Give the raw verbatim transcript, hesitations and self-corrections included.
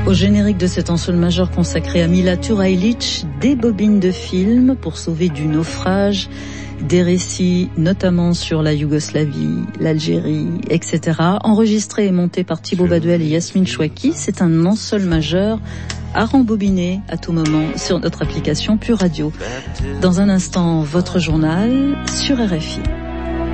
Au générique de cet ensemble majeur consacré à Mila Turajlić, des bobines de films pour sauver du naufrage, des récits notamment sur la Yougoslavie, l'Algérie, et cetera, enregistrés et montés par Thibaut Baduel et Yasmine Chouaki. C'est un ensemble majeur à rembobiner à tout moment sur notre application Pure Radio. Dans un instant, votre journal sur R F I.